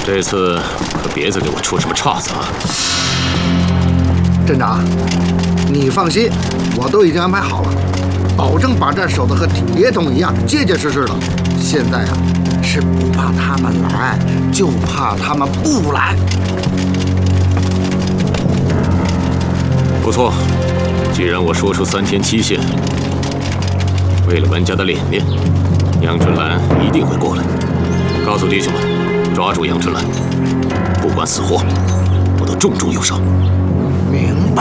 这次可别再给我出什么岔子啊！ 镇长，你放心，我都已经安排好了，保证把这儿守得和铁桶一样结结实实的。现在啊，是不怕他们来，就怕他们不来。 不错，既然我说出3天期限，为了文家的脸面，杨春兰一定会过来。告诉弟兄们，抓住杨春兰，不管死活，我都重重有赏。 明白。